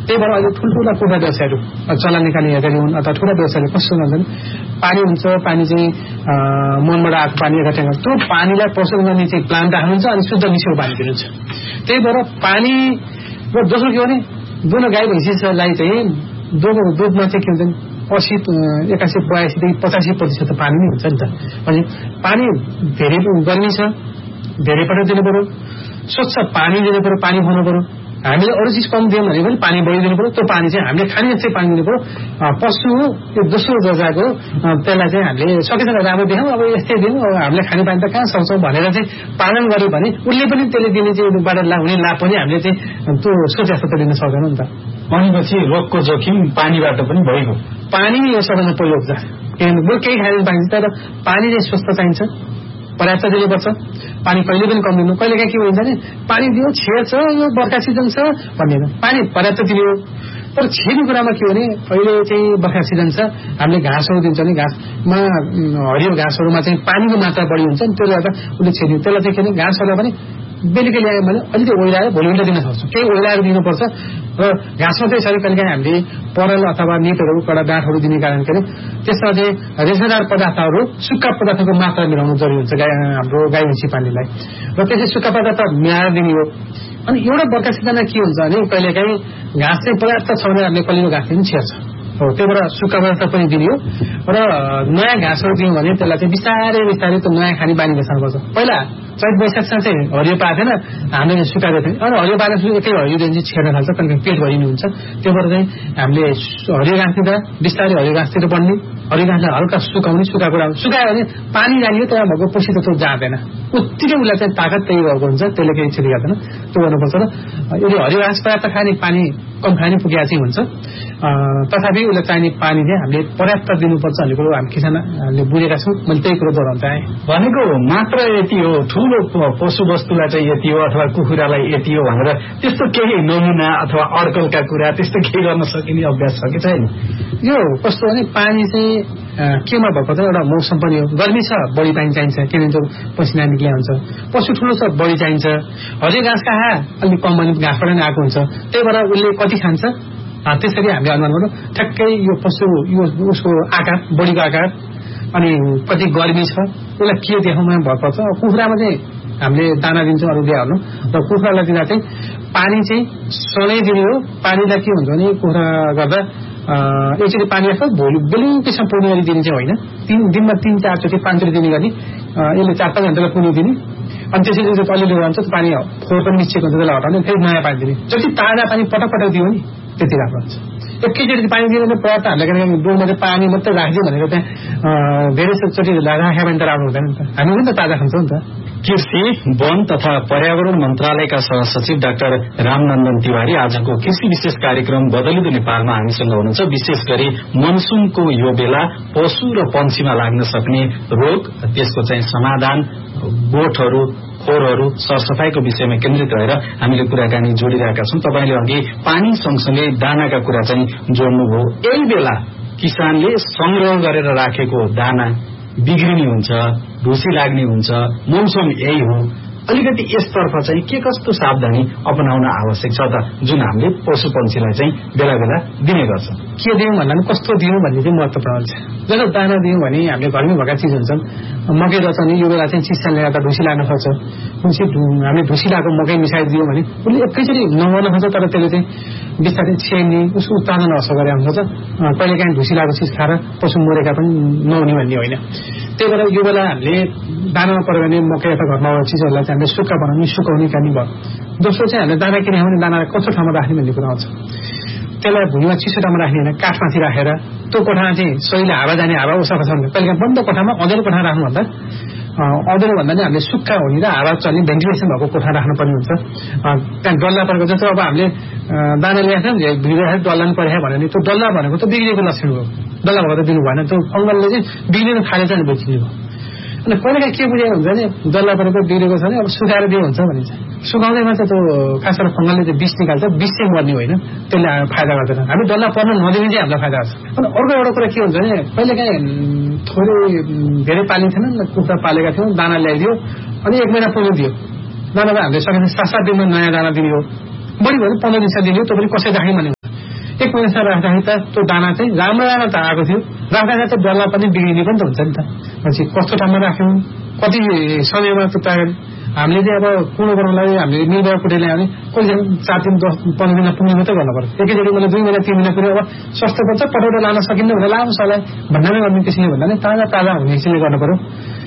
त्यही भएर अहिले ठुल्ठुला कुखुरा व्यवसायहरू चल्ला निकाली हेर्दै हुन् अथवा ठुला व्यवसायले कस्तो भन्छन् पानी हुन्छ पानी चाहिँ मनबाट आएको पानी एकट्ठा त्यो पानीलाई प्रसन्न गर्ने चाहिँ प्लान्ट राख्नुहुन्छ अनि शुद्ध मिठो पानी दिनुहुन्छ त्यही भएर पानी र दोस्रो के भने दुनो गाई भैँसीलाई चाहिँ दुधमा चाहिँ के हुन्छ 80 81 82 देखि 85% त पानी नै हुन्छ नि त अनि पानी धेरै गर्मी छ धेरै पटक दिनु पर्यो स्वच्छ पानी दिनु पर्यो पानी खुवाउनु पर्यो हामीले अरू चिज कम दियौँ भने पनि पानी बढी दिनु पर्यो त्यो पानी चाहिँ हामीले खाने जस्तै पानी दिनु पर्यो पशु यो दोस्रो दर्जाको त्यसलाई चाहिँ हामीले सकेसम्म राम्रो दियौँ अब यस्तै दिउँ अब हामीले खाने पानी त कहाँ सक्छौँ भनेर चाहिँ पालन गर्यो भने उसले पनि त्यसले दिने चाहिँ हुने लाभ पनि हामीले चाहिँ त्यो सोचे जस्तो त दिन सक्दैनौँ नि त भनेपछि रोगको जोखिम पानीबाट पनि भएको पानी यो सबैभन्दा पहिलो उपचार किनभने केही खाने पाइन्छ तर पानी चाहिँ स्वस्थ चाहिन्छ पर्याप्त दिनुपर्छ पानी कहिले पनि कम दिनु कहिले काहीँ के भन्छ भने पानी दियो छेड्छ यो बर्खा सिजन छ भन्दैन पानी पर्याप्त दियो तर छेड्ने कुरामा के भने अहिले चाहिँ बर्खा सिजन छ हामीले घाँसहरू दिन्छ नि घाँसमा हरियो घाँसहरूमा चाहिँ पानीको मात्रा बढी हुन्छ नि त्यसले गर्दा उसले छेड्ने त्यसलाई चाहिँ के भने घाँसहरूलाई पनि बेलुकी ल्यायो भने अलिकति ओइलाएर भोलिपल्ट दिन सक्छौँ केही ओइलाएर दिनुपर्छ र घाँसमा चाहिँ यसरी कहिले काहीँ हामीले परल अथवा नेटहरू कडा डाँठहरू दिने कारण के अरे त्यसमा चाहिँ रेसादार पदार्थहरू सुक्खा पदार्थको मात्रा मिलाउनु जरुरी हुन्छ हाम्रो गाई भैँसी पानीलाई र त्यसै सुक्खा पदार्थ मिलाएर दिने हो अनि एउटा बर्खा सिजनमा के हुन्छ भने कहिले काहीँ घाँस चाहिँ पर्याप्त छ भने हामीले कलिलो घाँस पनि छेर्छ हो त्यही भएर सुक्खा पदार्थ पनि दिने हो र नयाँ घाँसहरू दियौँ भने त्यसलाई चाहिँ बिस्तारै बिस्तारै त्यो नयाँ खाने बानी बस्नुपर्छ पहिला चैत वैशाखमा चाहिँ हरियो पाएको थिएन हामीले सुकाएको थियौँ अनि हरियो पालेर एकै हरियो दिन चाहिँ छेड्न थाल्छ कहिले पेट भरिनु हुन्छ त्यो भएर चाहिँ हामीले हरियो घाँस दिँदा बिस्तारै हरियो घाँसतिर बढ्ने हरियो घाँसलाई हल्का सुकाउने सुकाएको सुकायो भने पानी जाने त्यहाँ भएको पुसी त त्यो जाँदैन उत्तिकै उसलाई चाहिँ ताकत त्यही भएको हुन्छ त्यसले केही क्षति गर्दैन त्यो गर्नुपर्छ र यदि हरियो घाँस पर्याप्त खाने पानी कम खाने पुगेका चाहिँ हुन्छ तथापि उसलाई चाहिने पानी चाहिँ हामीले पर्याप्त दिनुपर्छ भन्ने कुरो हामी किसानले बुझेका छौँ मैले त्यही कुरो दोहोऱ्याउन चाहेँ भनेको मात्र यति हो ठुलो पशु वस्तुलाई चाहिँ यति हो अथवा कुखुरालाई यति हो भनेर त्यस्तो केही नमुना अथवा अड्कलका कुरा त्यस्तो केही गर्न सकिने अभ्यास छ कि छैन यो कस्तो भने पानी चाहिँ केमा भएको त एउटा मौसम पनि हो गर्मी छ बढी पानी चाहिन्छ किनभने पसिना निक्लिया हुन्छ पशु ठुलो छ बढी चाहिन्छ हरियो घाँस कहाँ अलिक कम भने घाँसबाट नै आएको हुन्छ त्यही भएर उसले कति खान्छ त्यसरी हामीले अनुमान गर्नु ठ्याक्कै यो पशु यो उसको आकार बढीको आकार अनि कति गर्मी छ उसलाई के देखाउन भर पर्छ कुखुरामा चाहिँ हामीले दाना दिन्छौँ अरू दिइहाल्नु र कुखुरालाई दिँदा चाहिँ पानी चाहिँ सधैँ दिने हो पानीलाई के हुन्छ भने कुखुरा गर्दा एकचोटि पानी राख्छ भोलि बेलुकीसम्म पुर्ने गरी दिने चाहिँ होइन दिनमा 3-4 चोटि 5 चोटि दिने गरी यसले 4-5 घण्टालाई पुर्ने दिने अनि त्यसरी अलिअलि रहन्छ पानी फोहोर पनि निश्चय हुन्छ त्यसलाई हटाउने फेरि नयाँ पानी दिने जति ताजा पानी पटक पटक दियो नि त्यति राम्रो हुन्छ एकैचोटि पानी दिने भने पर्याप्त हामीले डोलमा चाहिँ पानी मात्रै राखिदियो भनेर त्यहाँ धेरै चोटि राख्यो भने त राम्रो हुँदैन नि त हामी पनि त ताजा खान्छौँ नि त कृषि वन तथा पर्यावरण मन्त्रालयका सहसचिव डाक्टर रामनन्दन तिवारी आजको कृषि विशेष कार्यक्रम बदलिदो नेपालमा हामीसँग हुनुहुन्छ विशेष गरी मनसुनको यो बेला पशु र पन्छीमा लाग्न सक्ने रोग त्यसको चाहिँ समाधान गोठहरू खोरहरू सरसफाईको विषयमा केन्द्रित रहेर हामीले कुराकानी जोडिरहेका छौं तपाईले अघि पानी सँगसँगै दानाका कुरा चाहिँ जोड्नुभयो यही बेला किसानले संग्रह गरेर राखेको दाना बिग्रिने हुन्छ ढुसी लाग्ने हुन्छ मौसम यही हो अलिकति यसतर्फ चाहिँ के कस्तो सावधानी अपनाउन आवश्यक छ त जुन हामीले पशु पन्छीलाई चाहिँ बेला बेला दिने गर्छ के दियौं भन्दा पनि कस्तो दियौं भन्ने चाहिँ महत्त्वपूर्ण छ जब दाना दियौं भने हामीले घरमै भएका चिज हुन्छन् मकै रचनी यो बेला चाहिँ चिसले गर्दा ढुसी लाग्न सक्छ हामीले ढुसी लागेको मकै मिसाइदियौं भने उसले एकैचोटि नमर्न खोज्छ तर त्यसले चाहिँ बिस्तारै छेड्ने उसको उत्पादन असर गरे हुन्छ कहिलेकाहीँ ढुसी लागेको चिज खाएर पशु मरेका पनि नहुने भन्ने होइन त्यही भएर यो बेला हामीले दानामा पर्यो भने मकै अथवा घरमा चिजहरूलाई चाहिँ हामीले सुक्खा बनाउने सुकाउने काम भयो दोस्रो चाहिँ हामीले दाना किने भने दानालाई कस्तो ठाउँमा राख्ने भन्ने कुरा आउँछ त्यसलाई भुइँमा चिसो ठाउँमा राख्ने होइन काठमाथि राखेर त्यो कोठामा चाहिँ सहीले हावा जाने हावा उसाफा छ भने कहिलेकाहीँ बन्द कोठामा अँधेरो कोठा राख्नुभन्दा अँधेरो भन्दा नि हामीले सुक्खा हुने र हावा चल्ने भेन्टिलेसन भएको कोठा राख्नुपर्ने हुन्छ त्यहाँ डल्ला परेको जस्तो अब हामीले दाना ल्याएको नि भिडियो डल्ला पनि परेको भने नि त्यो डल्ला भनेको त बिग्रेको लक्षण हो डल्ला भएको त दिनु भएन त्यो फङ्गलले चाहिँ बिग्रिन थालेछ नि बेचिने भयो अनि कहिलेकाहीँ के बुझेको हुन्छ भने डल्ला परेको बिग्रेको छ भने अब सुकाएर दियो हुन्छ भनिन्छ सुकाउँदैमा चाहिँ त्यो खास गरेर फङ्गलले चाहिँ विष निकाल्छ विष चाहिँ मर्ने होइन त्यसले फाइदा गर्दैन हामी डल्ला पर्न नदिने चाहिँ हामीलाई फाइदा गर्छ अनि अर्को एउटा कुरा के हुन्छ भने कहिलेकाहीँ थोरै धेरै पालिन्थेन कुखुरा पालेका थियौँ दाना ल्याइदियो अनि 1 महिना पुग्नु दियो दाना हामीले सकिन्छ 7-7 दिनमा नयाँ दाना दिने हो बढी भयो 15 दिन दिने हो त्यो पनि कसै राख्ने भन्ने 1 महिनासम्म राख्दाखेरि त त्यो दाना चाहिँ राम्रो दाना त आएको थियो, राख्दाखेरि त डल्ला पनि बिग्रिने पनि त हुन्छ नि त। पछि कस्तो ठाउँमा राख्यौँ, कति समयमा त्यो तयार हामीले चाहिँ अब पूर्ण गर्नलाई हामीले मिलबाट कुटेर ल्याउने कहिले 4 दिन 10 15 दिन पुग्ने मात्रै गर्नु पर्यो। एकैचोटि मैले 2 महिना 3 महिना पुग्यो अब सस्तो पर्छ पटौटा लान सकिन्न भने लामो सलाई भन्नाले गर्ने किसिमले भन्दा नि ताजा हुने किसिमले गर्नु पर्यो।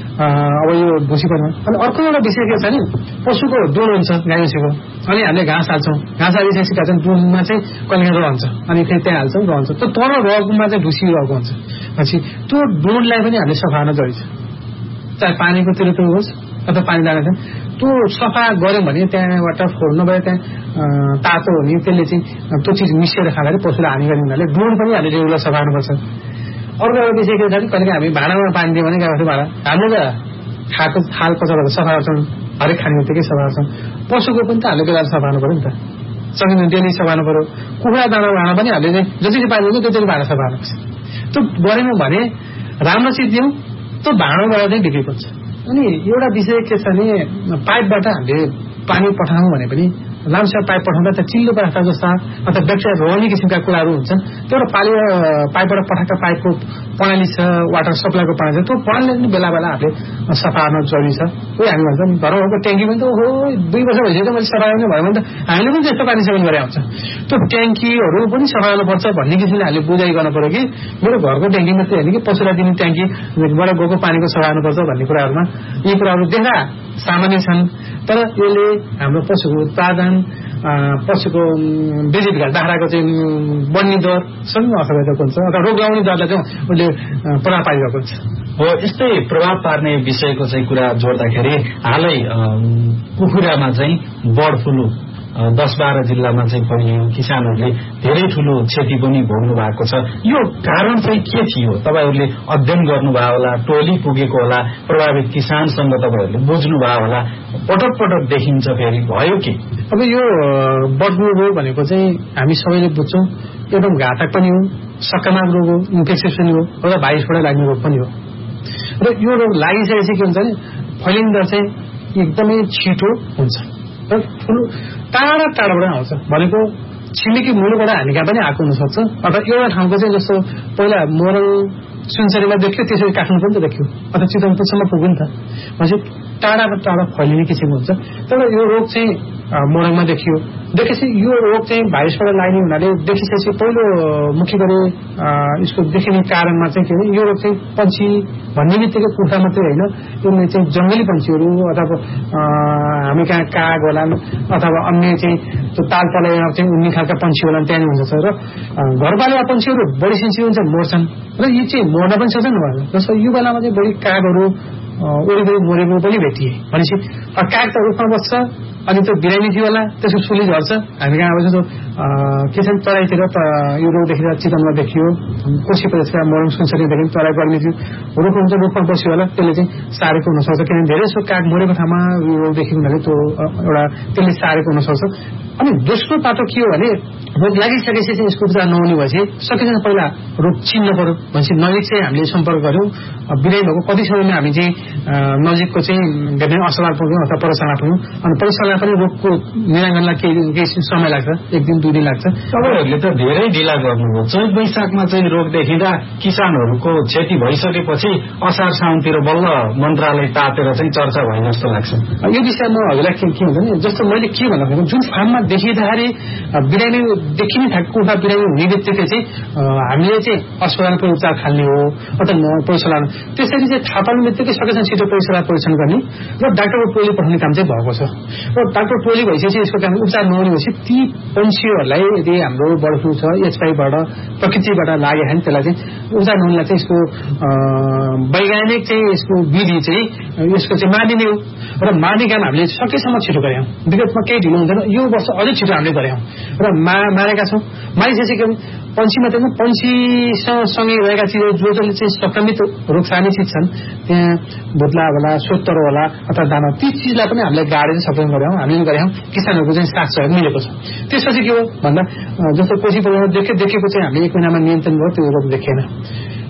अब यो भुसीपरमा अनि अर्को एउटा विषय के छ नि, पशुको दुध हुन्छ गाई भैँसीको, अनि हामीले घाँस हाल्छौँ, घाँस हालिसकेपछि का चाहिँ दुधमा चाहिँ कहिले रहन्छ अनि फेरि त्यहाँ हाल्छौँ रहन्छ, त्यो तल रगमा चाहिँ ढुसी रहेको हुन्छ। पछि त्यो दुधलाई पनि हामीले सफा गर्न जरुरी छ, चाहे पानीको तिरो होस् अथवा पानी लाने छ, त्यो सफा गऱ्यौँ भने त्यहाँबाट फोहोर नभए त्यहाँ तातो हुने त्यसले चाहिँ त्यो चिज मिसिएर खाँदाखेरि पशुलाई हानि गर्ने हुनाले दुध पनि हामीले रेगुलर सफा गर्नुपर्छ। अर्को एउटा विषय के छ भने कहिले हामी भाँडामा पानी दियो भने गाउँको भाँडा हामीले त खाएको थाल पचाएर सफा गर्छौँ, हरेक खाने बित्तिकै सफा गर्छौँ, पशुको पनि त हामीले बेला सफा गर्नु पऱ्यो नि त, सकिन्छ डेली सफा गर्नु पऱ्यो। कुखुरा दाना भाँडा पनि हामीले जति पानी दिन्छ त्यति भाँडा सफा गर्नुपर्छ। त्यो गरेनौँ भने राम्रो चिज दिउँ त्यो भाँडोबाट चाहिँ बिक्री पर्छ। अनि एउटा विषय के छ भने पाइपबाट हामीले पानी पठाउँ भने पनि लामो पाइप पठाउँदा त चिल्लो पदार्थ जस्ता अथवा ब्याक्टेरिया रहने किसिमका कुराहरू हुन्छन्, त्यो एउटा पाइपबाट पठाएका पाइपको प्रणाली छ, वाटर सप्लाईको प्रणाली छ, त्यो प्रणालीले पनि बेला बेला हामीले सफा गर्न जरुरी छ। कोही हामी भन्छौँ घरमा ट्याङ्की पनि त ओहो 2 वर्ष भइसक्यो त मैले सफा गर्नु भयो भने त हामीले पनि त्यस्तो पानी सेवन गरे आउँछ, त्यो ट्याङ्कीहरू पनि सफा गर्नुपर्छ भन्ने किसिमले हामीले बुझाइ गर्नु पर्यो कि मेरो घरको ट्याङ्की मात्रै होइन कि पशुलाई दिने ट्याङ्कीबाट गएको पानीको सफा गर्नुपर्छ भन्ने कुराहरूमा यी कुराहरू देख्दा सामान्य छन्, तर यसले हाम्रो पशुको उत्पादन, पशुको वृद्धि विकास बाख्राको चाहिँ बढ्ने दरसँग असर हुन्छ अथवा रोग लगाउने दरलाई चाहिँ उसले प्रभाव पारिरहेको हुन्छ। हो यस्तै प्रभाव पार्ने विषयको चाहिँ कुरा जोड्दाखेरि हालै कुखुरामा चाहिँ बर्ड फ्लू 10-12 जिल्लामा चाहिँ फैलियो, किसानहरूले धेरै ठूलो क्षति पनि भोग्नु भएको छ। यो कारण चाहिँ के थियो तपाईहरूले अध्ययन गर्नुभयो होला, टोली पुगेको होला, प्रभावित किसानसँग तपाईहरूले बुझ्नुभयो होला, पटक पटक देखिन्छ फेरि भयो कि? अब यो बर्ड फ्लू रोग भनेको चाहिँ हामी सबैले बुझ्छौँ एकदम घातक पनि हो, संक्रामक रोग हो, इन्फेक्सियस पनि हो र भाइरसबाट लाग्ने रोग पनि हो। र यो रोग लागिसकेपछि के हुन्छ भने फैलिने दर चाहिँ एकदमै छिटो हुन्छ र टाढाबाट आउँछ, भनेको छिमेकी मुलुकबाट हामीका पनि आएको हुनसक्छ अथवा एउटा ठाउँको चाहिँ जस्तो पहिला मोरङ सुनसरीमा देखियो त्यसरी काठमाडौँ पनि त देखियो अथवा चितवनपुरसम्म पुग्यो नि त, भनेपछि टाढाबाट टाढा फैलिने किसिमको हुन्छ। तर यो रोग चाहिँ मोरङमा देखेपछि यो रोग चाहिँ भाइरसबाट लाग्ने हुनाले देखिसकेपछि पहिलो मुख्य गरी यसको देखिने कारणमा चाहिँ के भने यो रोग चाहिँ पन्छी भन्ने बित्तिकै कुखुरा मात्रै होइन, यसले चाहिँ जङ्गली पन्छीहरू अथवा हामी कहाँ काग होला अथवा अन्य चाहिँ त्यो तालपालामा चाहिँ उन्ने खालका पन्छी होला त्यहाँनिर हुन्छ र घरपालुवा पन्छीहरू बढी सेन्सिटिभ हुन्छ, मर्छन् र यी चाहिँ मर्न पनि सक्छन् भयो। जस्तो यो बेलामा चाहिँ बढी कागहरू वरिपरि मरेको पनि भेटिए भनेपछि काग त रुखमा बस्छ अनि त्यो बिरामी थियो होला, त्यसको सुली झर्छ। हामी कहाँ अब जस्तो के छ तराईतिर यो रोग देखेर चितवनमा देखियो, कोशी प्रदेशका मोरङ सुनसरीदेखि तराई गर्ने थियो, रुख हुन्छ रुखमा बस्यो होला, त्यसले चाहिँ सारेको हुनसक्छ किनभने धेरै जस्तो काग मरेको ठाउँमा यो रोग देखियो भने त्यो एउटा त्यसले सारेको हुनसक्छ। अनि दोस्रो पाटो के हो भने रोग लागिसकेपछि चाहिँ यसको उपचार नहुने भएपछि सकेसम्म पहिला रोग चिन्न पर्यो भनेपछि नजिक चाहिँ हामीले सम्पर्क गर्यौँ, बिरामी भएको कति समयमा हामी चाहिँ नजिकको चाहिँ भेटनेरी अस्पताल पुग्यौँ अथवा प्रयोगशाला पुग्यौँ, अनि प्रयोगशाला पनि रोगको निराकरणलाई केही समय लाग्छ, 1 दिन 2 दिन लाग्छ। तपाईँहरूले त धेरै ढिला गर्नुभयो, चैत वैशाखमा चाहिँ रोग देखिँदा किसानहरूको क्षति भइसकेपछि असार साउनतिर बल्ल मन्त्रालय तातेर चाहिँ चर्चा भयो जस्तो लाग्छ। यो विषयमा हजुरलाई के हुन्छ भने जस्तो मैले के भन्दाखेरि जुन फार्ममा देखिँदाखेरि बिरामी देखिने खालको कुखुरा बिरामी हुने बित्तिकै चाहिँ हामीले चाहिँ अस्पतालको उपचार थाल्ने हो अथवा प्रयोगशाला, त्यसरी चाहिँ थाहा पाउने बित्तिकै सकेसम्म छिटो प्रयोगशाला परीक्षण गर्ने र डाक्टरको टोली पठाउने काम चाहिँ भएको छ। र डाक्टर टोली भइसकेपछि यसको काम उपचार नहुने भएपछि ती पन्छीहरूलाई यदि हाम्रो बर्ड फ्लू छ एचआईबाट प्रकृतिबाट लाग्यो भने त्यसलाई चाहिँ उपचार नहुनेलाई चाहिँ यसको वैज्ञानिक चाहिँ यसको विधि चाहिँ यसको चाहिँ मानिने हो र मार्ने काम हामीले सकेसम्म छिटो गऱ्यौँ, विगतमा केही ढिलो हुँदैन, यो वर्ष अझै छिटो हामीले गऱ्यौँ र मारेका छौँ। मारिसकेपछि के पन्छी मात्रै पन्छीसँगै रहेका चिजहरू जो जसले चाहिँ संक्रमित रोग सार्ने चिज छन्, त्यहाँ भुत्ला होला, सोत्तर होला अथवा दाना, ती चिजलाई पनि हामीले गाडेर सबै गऱ्यौँ, हामीले गऱ्यौँ, किसानहरूको चाहिँ साथ सहयोग मिलेको छ। त्यसपछि के हो भन्दा जस्तो कोशी प्रदेशमा देखेको चाहिँ हामीले 1 महिनामा नियन्त्रण भयो, त्यो रोग देखेन।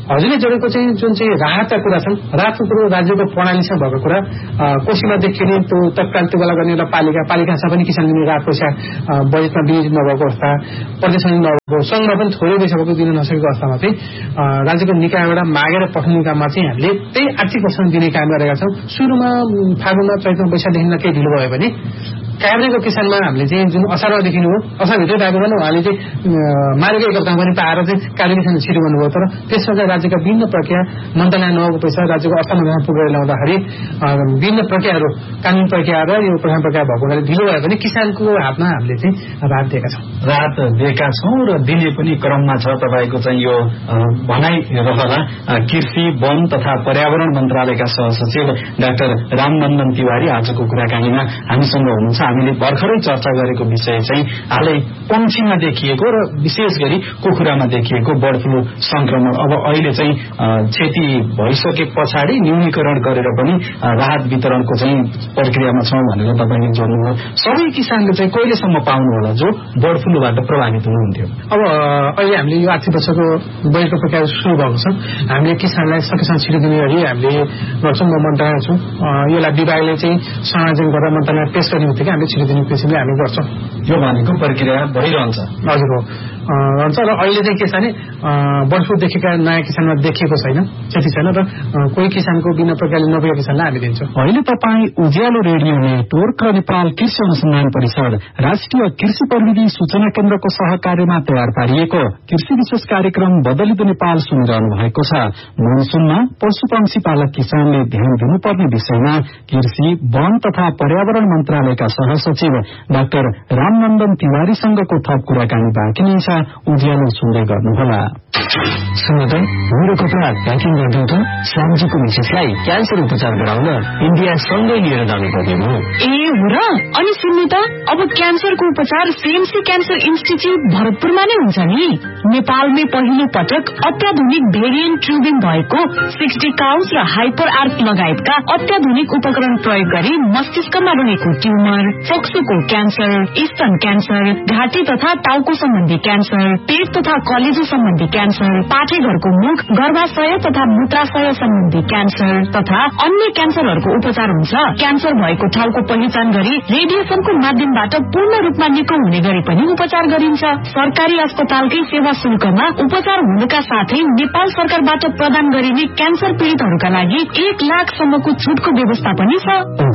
हजुरले जोडेको चाहिँ जुन चाहिँ राहतका कुरा छन्, राहतको कुरो राज्यको प्रणालीसँग भएको कुरा, कोशीमा देखिने त्यो तत्काल त्यो बेला गर्ने पालिकासँग पनि किसान दिने राहत पैसा बजेटमा विनियोजित नभएको अवस्था, प्रदेशमा नभएको, संघमा पनि थोरै पैसा भएको दिन नसकेको अवस्थामा चाहिँ राज्यको निकायबाट मागेर पठाउने काममा चाहिँ हामीले त्यही आर्थिक वर्षमा दिने काम गरेका छौँ। सुरुमा फागुनमा चैतमा पैसादेखि केही ढिलो भयो भने काभ्रेको किसानमा हामीले चाहिँ जुन असारमा देखिनु हो, असारभित्रै पाएको भने उहाँले चाहिँ मारेको एक हप्तामा पनि पाएर चाहिँ काभ्रे किसान छिटो गर्नुभयो। तर त्यसमा चाहिँ राज्यका विभिन्न प्रक्रिया, मन्त्रालय नभएको पैसा राज्यको अर्थ मन्त्रालयमा पुगेर ल्याउँदाखेरि विभिन्न प्रक्रियाहरू, कानुन प्रक्रिया र यो प्रशासन प्रक्रिया भएको हुनाले ढिलो भयो भने किसानको हातमा हामीले चाहिँ राहत दिएका छौँ। राहत दिएका छौँ र दिने पनि क्रममा छ। तपाईँको चाहिँ यो भनाइ रहला। कृषि, वन तथा पर्यावरण मन्त्रालयका सहसचिव डाक्टर रामनन्दन तिवारी आजको कुराकानीमा हामीसँग हुनुहुन्छ। हामीले भर्खरै चर्चा गरेको विषय चाहिँ हालै पंक्षीमा देखिएको र विशेष गरी कुखुरामा देखिएको बर्ड फ्लू संक्रमण। अब अहिले चाहिँ क्षति भइसके पछाडि न्यूनीकरण गरेर पनि राहत वितरणको चाहिँ प्रक्रियामा छौं भनेर तपाईले जोड्नुभयो। सबै किसानले चाहिँ कहिलेसम्म पाउनु होला जो बर्ड फ्लूबाट प्रभावित हुनुहुन्थ्यो? अब अहिले हामीले यो आर्थिक वर्षको बजेटको प्रक्रिया सुरु भएको छ। हामीले किसानलाई सकेसम्म छिटो दिने गरी हामीले गर्छौँ। म मन्त्रालय छु, यसलाई विभागले चाहिँ संयोजन गरेर मन्त्रालयमा पेश गर्ने बित्तिकै हामीले छिटो दिने किसिमले हामी गर्छौँ। यो भनेको प्रक्रिया भइरहन्छ। हजुर हो, रहन्छ। र अहिले चाहिँ के छ भने बर्ड फ्लू देखेका नयाँ किसानमा देखिएको छैन, क्षति छैन र कोही किसानको बिना प्रकारले नभएको किसानलाई हामी दिन्छौँ। अहिले तपाईँ उज्यालो रेडियो नेटवर्क र नेपाल कृषि अनुसन्धान परिषद राष्ट्रिय कृषि प्रविधि सूचना केन्द्रको सहकार्यमा तयार पारिएको कृषि विशेष कार्यक्रम बदलिदो नेपाल सुनिरहनु भएको छ। मनसुनमा पशुपक्षी पालक किसानले ध्यान दिनुपर्ने विषयमा कृषि, वन तथा पर्यावरण मन्त्रालयका सहसचिव डाक्टर रामनन्दन तिवारीसँगको थप कुराकानी बाँकी नै छ। उज्यालो सुन्दै गर्नुहोला। सुन्नु त, मेरो कपडा प्याकिङ गरिदिउँ त। श्यामजीको मिसेसलाई क्यान्सर उपचार गराउन इन्डिया सँगै लिएर जानुपर्ने हो। ए हो र? अनि सुन्नु त, अब क्यान्सरको उपचार सीएमसी क्यान्सर इन्स्टिच्युट भरतपुरमा नै हुन्छ नि। नेपालमै पहिलो पटक अत्याधुनिक भेरिएन्ट ट्युबिङ भएको 60 काउस र हाइपर आर्क लगायतका अत्याधुनिक उपकरण प्रयोग गरी मस्तिष्कमा रहेको ट्युमर, फोक्सोको क्यान्सर, स्तन क्यान्सर, घाँटी तथा टाउको सम्बन्धी क्यान्सर, पेट तथा कलेजो सम्बन्धी क्यान्सर, पाठेघरको मुख, गर्भाशय तथा मूत्राशय सम्बन्धी क्यान्सर तथा अन्य क्यान्सरहरूको उपचार हुन्छ। क्यान्सर भएको ठाउँको पहिचान गरी रेडिएसनको माध्यमबाट पूर्ण रूपमा निको हुने गरी पनि उपचार गरिन्छ। सरकारी अस्पतालकै सेवा शुल्कमा उपचार हुनुका साथै नेपाल सरकारबाट प्रदान गरिने क्यान्सर पीड़ितहरूका लागि 1 लाखसम्मको छुटको व्यवस्था पनि छ।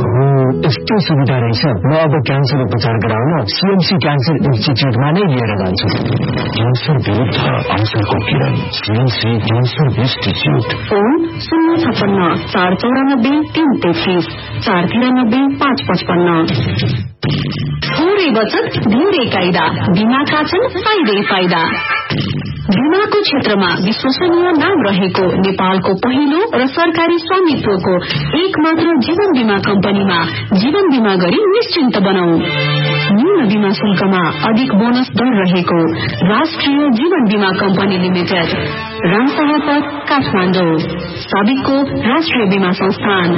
यस्तो सुविधा रहेछ। म अब क्यान्सर उपचार गराउन सीएमसी क्यान्सर इन्स्टिच्युटमा नै लिएर जान्छु। क्यान्सर विरुद्ध आजको किरण, सीएमसी क्यान्सर इन्स्टिच्युट। फोन 056 494 333 493 555। थोरै बचत धेरै कायदा, बीमाका छन् फाइदै फाइदा। बीमाको क्षेत्रमा विश्वसनीय नाम रहेको नेपालको पहिलो र सरकारी स्वामित्वको एक मात्र जीवन बीमा कम्पनीमा जीवन बीमा गरी निश्चिन्त बनाऊ। न्यून बीमा शुल्कमा अधिक बोनस दर रहेको राष्ट्रिय जीवन बीमा कम्पनी लिमिटेड, रामसागर पथ, काठमाडौँ। साबिकको राष्ट्रिय बीमा संस्थान।